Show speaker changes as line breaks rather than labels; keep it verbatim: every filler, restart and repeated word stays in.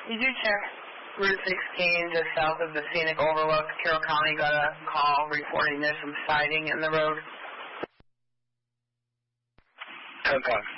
You do check Route sixteen just south of the Scenic Overlook. Carroll County got a call reporting there's some siding in the road.
Okay.